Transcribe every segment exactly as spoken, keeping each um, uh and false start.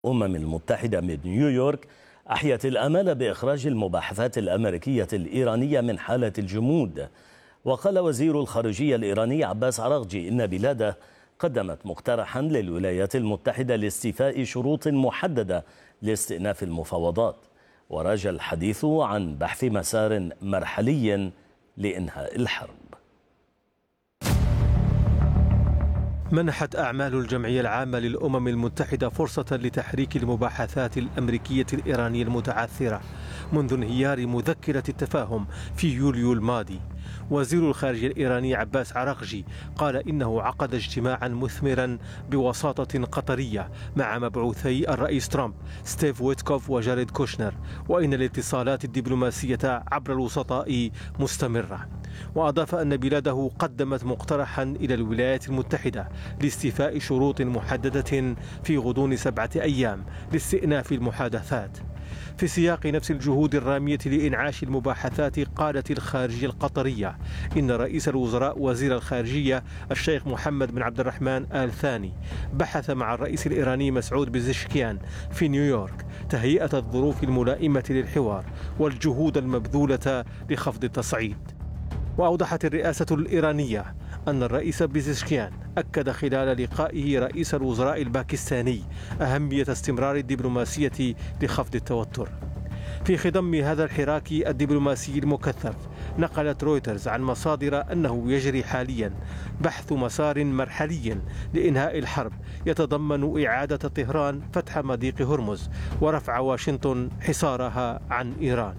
الأمم المتحدة من نيويورك أحيت الأمال بإخراج المباحثات الأمريكية الإيرانية من حالة الجمود. وقال وزير الخارجية الإيراني عباس عراقجي إن بلاده قدمت مقترحا للولايات المتحدة لاستيفاء شروط محددة لاستئناف المفاوضات، وراجع الحديث عن بحث مسار مرحلي لإنهاء الحرب. منحت أعمال الجمعية العامة للأمم المتحدة فرصة لتحريك المباحثات الأمريكية الإيرانية المتعثرة منذ انهيار مذكرة التفاهم في يوليو الماضي. وزير الخارجية الإيراني عباس عراقجي قال إنه عقد اجتماعا مثمرا بوساطة قطرية مع مبعوثي الرئيس ترامب ستيف ويتكوف وجاريد كوشنر، وإن الاتصالات الدبلوماسية عبر الوسطاء مستمرة. وأضاف أن بلاده قدمت مقترحا إلى الولايات المتحدة لاستيفاء شروط محددة في غضون سبعة أيام لاستئناف المحادثات. في سياق نفس الجهود الرامية لإنعاش المباحثات، قالت الخارجية القطرية إن رئيس الوزراء وزير الخارجية الشيخ محمد بن عبد الرحمن آل ثاني بحث مع الرئيس الإيراني مسعود بزشكيان في نيويورك تهيئة الظروف الملائمة للحوار والجهود المبذولة لخفض التصعيد. وأوضحت الرئاسة الإيرانية أن الرئيس بزشكيان أكد خلال لقائه رئيس الوزراء الباكستاني أهمية استمرار الدبلوماسية لخفض التوتر. في خضم هذا الحراك الدبلوماسي المكثف، نقلت رويترز عن مصادر أنه يجري حاليا بحث مسار مرحلي لإنهاء الحرب يتضمن إعادة طهران فتح مضيق هرمز ورفع واشنطن حصارها عن إيران.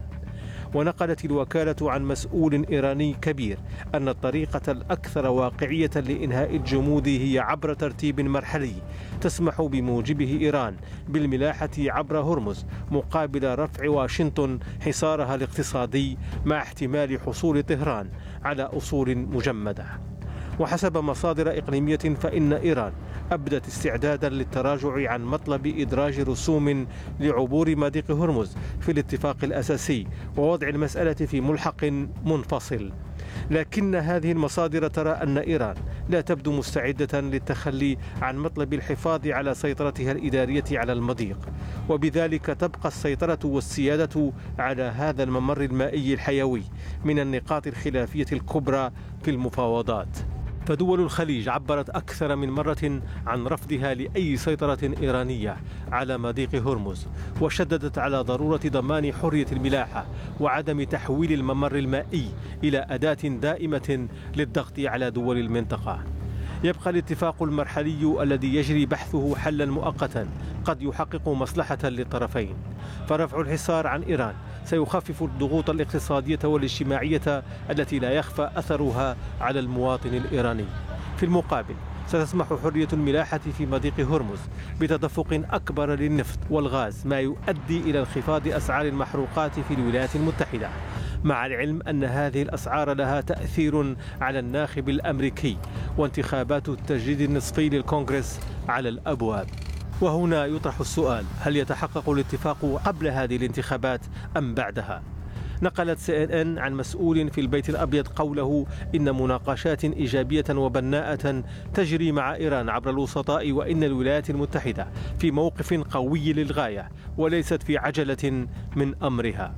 ونقلت الوكالة عن مسؤول إيراني كبير أن الطريقة الأكثر واقعية لإنهاء الجمود هي عبر ترتيب مرحلي تسمح بموجبه إيران بالملاحة عبر هرمز مقابل رفع واشنطن حصارها الاقتصادي مع احتمال حصول طهران على أصول مجمدة. وحسب مصادر إقليمية فإن إيران أبدت استعدادا للتراجع عن مطلب إدراج رسوم لعبور مضيق هرمز في الاتفاق الأساسي ووضع المسألة في ملحق منفصل. لكن هذه المصادر ترى أن إيران لا تبدو مستعدة للتخلي عن مطلب الحفاظ على سيطرتها الإدارية على المضيق، وبذلك تبقى السيطرة والسيادة على هذا الممر المائي الحيوي من النقاط الخلافية الكبرى في المفاوضات. فدول الخليج عبرت أكثر من مرة عن رفضها لأي سيطرة إيرانية على مضيق هرمز، وشددت على ضرورة ضمان حرية الملاحة وعدم تحويل الممر المائي إلى أداة دائمة للضغط على دول المنطقة. يبقى الاتفاق المرحلي الذي يجري بحثه حلا مؤقتا قد يحقق مصلحة للطرفين، فرفع الحصار عن إيران سيخفف الضغوط الاقتصادية والاجتماعية التي لا يخفى أثرها على المواطن الإيراني. في المقابل ستسمح حرية الملاحة في مضيق هرمز بتدفق أكبر للنفط والغاز، ما يؤدي إلى انخفاض أسعار المحروقات في الولايات المتحدة، مع العلم أن هذه الأسعار لها تأثير على الناخب الأمريكي وانتخابات التجديد النصفي للكونغرس على الأبواب. وهنا يطرح السؤال: هل يتحقق الاتفاق قبل هذه الانتخابات أم بعدها؟ نقلت سي إن إن عن مسؤول في البيت الأبيض قوله إن مناقشات إيجابية وبناءة تجري مع إيران عبر الوسطاء، وإن الولايات المتحدة في موقف قوي للغاية وليست في عجلة من أمرها.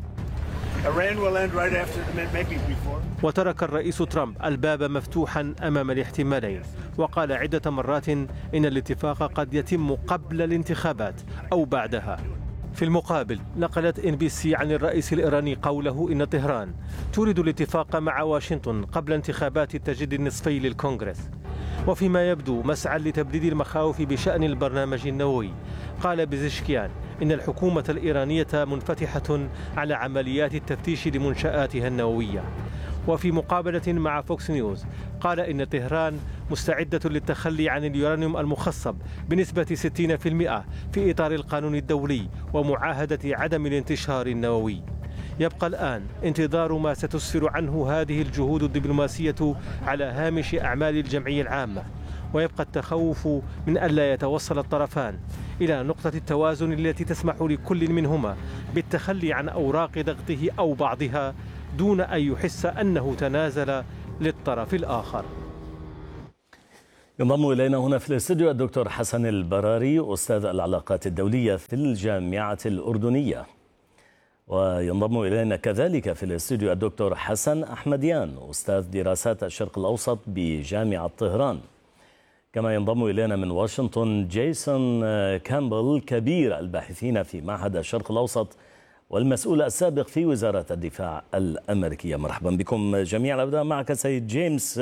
وترك الرئيس ترامب الباب مفتوحا أمام الاحتمالين، وقال عدة مرات إن الاتفاق قد يتم قبل الانتخابات أو بعدها. في المقابل نقلت إن بي سي عن الرئيس الإيراني قوله إن طهران تريد الاتفاق مع واشنطن قبل انتخابات التجديد النصفي للكونغرس. وفيما يبدو مسعى لتبديد المخاوف بشأن البرنامج النووي، قال بزشكيان إن الحكومة الإيرانية منفتحة على عمليات التفتيش لمنشآتها النووية. وفي مقابلة مع فوكس نيوز قال إن طهران مستعدة للتخلي عن اليورانيوم المخصب بنسبة ستين بالمئة في إطار القانون الدولي ومعاهدة عدم الانتشار النووي. يبقى الآن انتظار ما ستسفر عنه هذه الجهود الدبلوماسية على هامش أعمال الجمعية العامة، ويبقى التخوف من ألا يتوصل الطرفان إلى نقطة التوازن التي تسمح لكل منهما بالتخلي عن أوراق ضغطه أو بعضها دون أن يحس أنه تنازل للطرف الآخر. ينضم إلينا هنا في الاستوديو الدكتور حسن البراري أستاذ العلاقات الدولية في الجامعة الأردنية، وينضم إلينا كذلك في الاستوديو الدكتور حسن أحمديان أستاذ دراسات الشرق الأوسط بجامعة طهران. كما ينضم إلينا من واشنطن جيسون كامبل كبير الباحثين في معهد الشرق الأوسط والمسؤول السابق في وزارة الدفاع الأمريكية. مرحبا بكم جميعا. أبدأ معك سيد جيمس،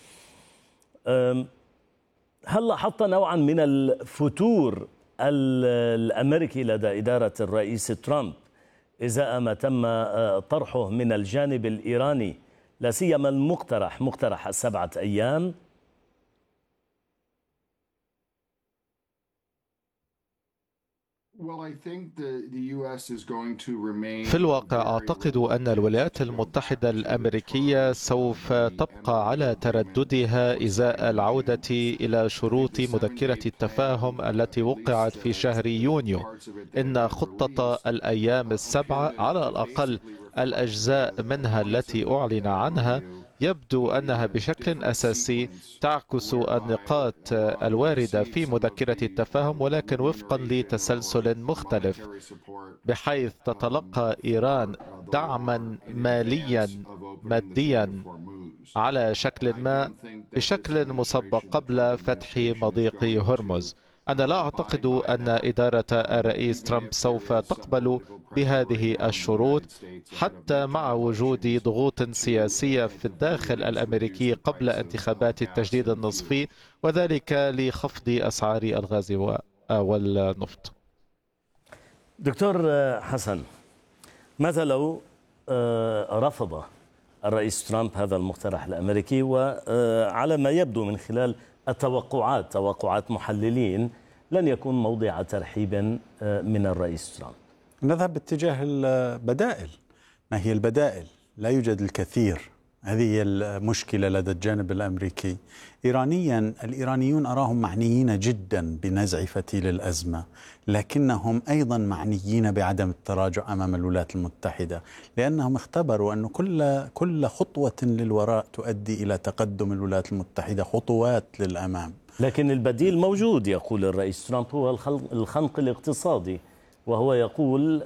هل لاحظت نوعا من الفتور الأمريكي لدى إدارة الرئيس ترامب إزاء ما تم طرحه من الجانب الإيراني، لا سيما المقترح مقترح السبعة أيام؟ في الواقع أعتقد أن الولايات المتحدة الأمريكية سوف تبقى على ترددها إزاء العودة إلى شروط مذكرة التفاهم التي وقعت في شهر يونيو. إن خطة الأيام السبعة على الأقل الأجزاء منها التي أعلن عنها يبدو أنها بشكل أساسي تعكس النقاط الواردة في مذكرة التفاهم، ولكن وفقا لتسلسل مختلف، بحيث تتلقى إيران دعما ماليا ماديا على شكل ما بشكل مسبق قبل فتح مضيق هرمز. أنا لا أعتقد أن إدارة الرئيس ترامب سوف تقبل بهذه الشروط، حتى مع وجود ضغوط سياسية في الداخل الأمريكي قبل انتخابات التجديد النصفي، وذلك لخفض أسعار الغاز والنفط. دكتور حسن، ماذا لو رفض الرئيس ترامب هذا المقترح الأمريكي، وعلى ما يبدو من خلال التوقعات توقعات محللين لن يكون موضع ترحيب من الرئيس ترامب؟ نذهب باتجاه البدائل. ما هي البدائل؟ لا يوجد الكثير. هذه هي المشكلة لدى الجانب الأمريكي. إيرانيا الإيرانيون أراهم معنيين جدا بنزع فتيل الأزمة، لكنهم أيضا معنيين بعدم التراجع أمام الولايات المتحدة، لأنهم اختبروا أن كل كل خطوة للوراء تؤدي إلى تقدم الولايات المتحدة خطوات للأمام. لكن البديل موجود، يقول الرئيس ترامب، هو الخنق الاقتصادي، وهو يقول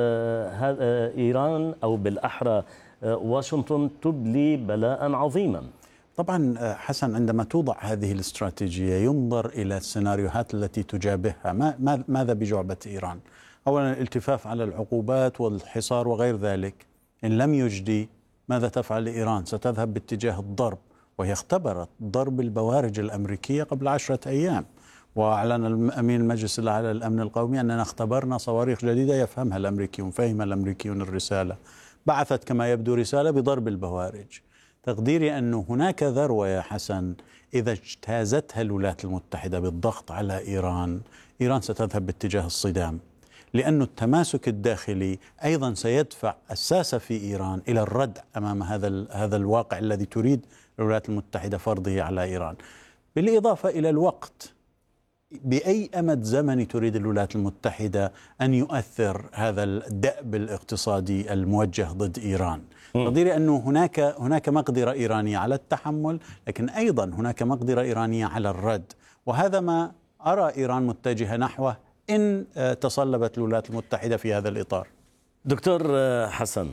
آه إيران أو بالأحرى آه واشنطن تبلي بلاء عظيما. طبعا حسن، عندما توضع هذه الاستراتيجية ينظر إلى السيناريوهات التي تجابهها. ما ماذا بجعبة إيران؟ أولا الالتفاف على العقوبات والحصار وغير ذلك. إن لم يجدي ماذا تفعل إيران؟ ستذهب باتجاه الضرب، وهي اختبرت ضرب البوارج الأمريكية قبل عشرة أيام، وأعلن أمين المجلس الأعلى للأمن القومي أننا اختبرنا صواريخ جديدة يفهمها الأمريكيون، فهم الأمريكيون الرسالة. بعثت كما يبدو رسالة بضرب البوارج. تقديري أن هناك ذروة يا حسن إذا اجتازتها الولايات المتحدة بالضغط على إيران، إيران ستذهب باتجاه الصدام، لأن التماسك الداخلي أيضا سيدفع الساسة في إيران إلى الرد أمام هذا هذا الواقع الذي تريد الولايات المتحدة فرضه على إيران. بالإضافة إلى الوقت، بأي أمد زمني تريد الولايات المتحدة أن يؤثر هذا الدأب الاقتصادي الموجه ضد إيران؟ تقديري أنه هناك هناك مقدرة إيرانية على التحمل، لكن أيضا هناك مقدرة إيرانية على الرد، وهذا ما أرى إيران متجهة نحوه إن تصلبت الولايات المتحدة في هذا الإطار. دكتور حسن،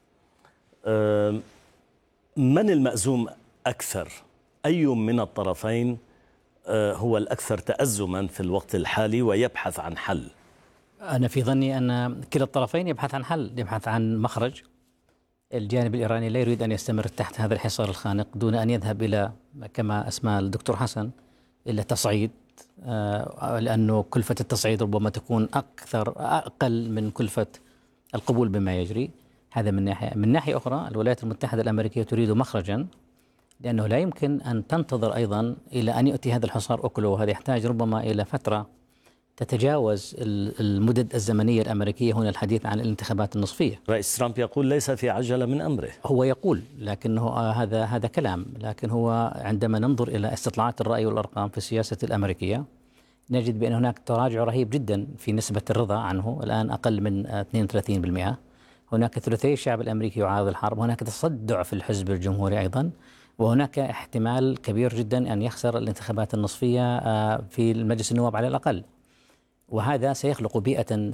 من المأزوم أكثر؟ أي من الطرفين هو الأكثر تأزما في الوقت الحالي ويبحث عن حل؟ أنا في ظني أن كلا الطرفين يبحث عن حل، يبحث عن مخرج. الجانب الإيراني لا يريد أن يستمر تحت هذا الحصار الخانق دون أن يذهب إلى، كما أسمى الدكتور حسن، إلى تصعيد، لأنه كلفة التصعيد ربما تكون أكثر أقل من كلفة القبول بما يجري. هذا من ناحية. من ناحية أخرى الولايات المتحدة الأمريكية تريد مخرجا، لأنه لا يمكن أن تنتظر أيضا إلى أن يأتي هذا الحصار أكله، وهذا يحتاج ربما إلى فترة تتجاوز المدد الزمنية الأمريكية. هنا الحديث عن الانتخابات النصفية. رئيس ترامب يقول ليس في عجلة من أمره. هو يقول، لكنه هذا هذا كلام، لكن هو عندما ننظر إلى استطلاعات الرأي والأرقام في السياسة الأمريكية نجد بأن هناك تراجع رهيب جدا في نسبة الرضا عنه، الآن أقل من اثنين وثلاثين بالمئة. هناك ثلثي الشعب الأمريكي يعارض الحرب، هناك تصدع في الحزب الجمهوري أيضا، وهناك احتمال كبير جدا أن يخسر الانتخابات النصفية في المجلس النواب على الأقل، وهذا سيخلق بيئة